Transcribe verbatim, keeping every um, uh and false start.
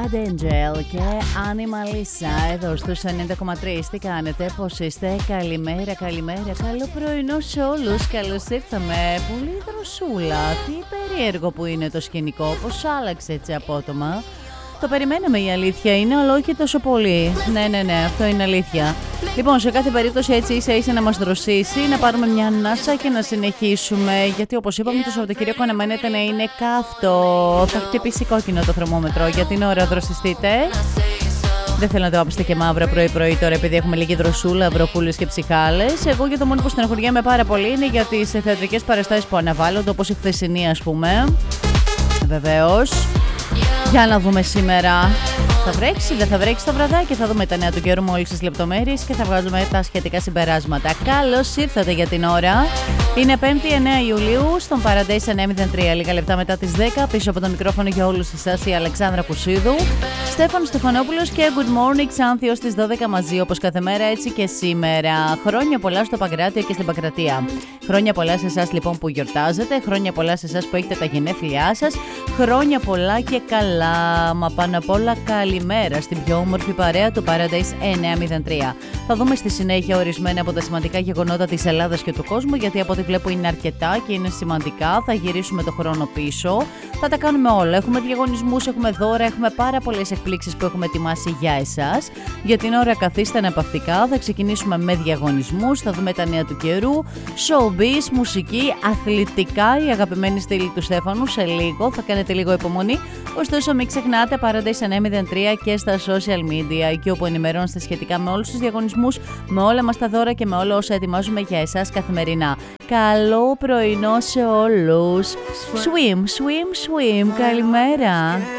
Bad Angel και Anima Lisa εδώ στους ενενήντα κόμμα τρία. Τι κάνετε, πώς είστε? Καλημέρα, καλημέρα, καλό πρωινό σε όλους. Καλώς ήρθαμε. Πολύ δροσούλα. Τι περίεργο που είναι το σκηνικό, πώς άλλαξε έτσι απότομα. Το περιμέναμε, η αλήθεια είναι, αλλά όχι τόσο πολύ. Ναι, ναι, ναι, αυτό είναι αλήθεια. Λοιπόν, σε κάθε περίπτωση έτσι ίσα ίσα να μας δροσίσει, να πάρουμε μια ανάσα και να συνεχίσουμε. Γιατί όπως είπαμε, το Σαββατοκύριακο αναμένεται να είναι καύτο. Θα χτυπήσει κόκκινο το θερμόμετρο. Για την ώρα δροσιστείτε. Δεν θέλω να το άψετε και μαύρα πρωί-πρωί τώρα, επειδή έχουμε λίγη δροσούλα, βροχούλες και ψυχάλες. Εγώ για το μόνο που στεναχωριέμαι πάρα πολύ είναι για τις θεατρικές παραστάσεις που αναβάλλονται, όπως η χθεσινή, ας πούμε. Βεβαίως. Για να δούμε σήμερα. Θα βρέξει, δεν θα βρέξει το βραδάκι? Θα δούμε τα νέα του καιρού με όλες τις λεπτομέρειες και θα βγάζουμε τα σχετικά συμπεράσματα. Καλώς ήρθατε για την ώρα. Είναι πέμπτη εννέα Ιουλίου στον Paradise εννιακόσια τρία. Λίγα λεπτά μετά τις δέκα. Πίσω από το μικρόφωνο για όλους εσάς η Αλεξάνδρα Κουσίδου. Στέφανος Στεφανόπουλος και Good Morning Ξάνθη ως τις δώδεκα μαζί, όπως κάθε μέρα έτσι και σήμερα. Χρόνια πολλά στο Παγκράτιο και στην Παγκρατία. Χρόνια πολλά σε εσάς λοιπόν που γιορτάζετε. Χρόνια πολλά σε εσάς που έχετε τα γενέθλιά σας. Χρόνια πολλά και καλά. Μα πάνω απ' όλα καλημέρα στην πιο όμορφη παρέα του Paradise εννιακόσια τρία. Θα δούμε στη συνέχεια ορισμένα από τα σημαντικά γεγονότα της Ελλάδας και του κόσμου, γιατί από ό,τι βλέπω είναι αρκετά και είναι σημαντικά. Θα γυρίσουμε το χρόνο πίσω. Θα τα κάνουμε όλα. Έχουμε διαγωνισμούς, έχουμε δώρα, έχουμε πάρα πολλές εκπλήξεις που έχουμε ετοιμάσει για εσάς. Για την ώρα καθίστε αναπαυτικά. Θα ξεκινήσουμε με διαγωνισμούς, θα δούμε τα νέα του καιρού, showbiz, μουσική, αθλητικά, η αγαπημένη στήλη του Στέφανου σε λίγο. Θα κάνετε λίγο υπομονή. Ωστόσο, μην ξεχνάτε Paradise εννιακόσια τρία και στα social media, εκεί όπου ενημερώνεστε σχετικά με όλους τους διαγωνισμούς, με όλα μας τα δώρα και με όλα όσα ετοιμάζουμε για εσάς καθημερινά. Καλό πρωινό σε όλους. Swim, swim, swim. Καλημέρα.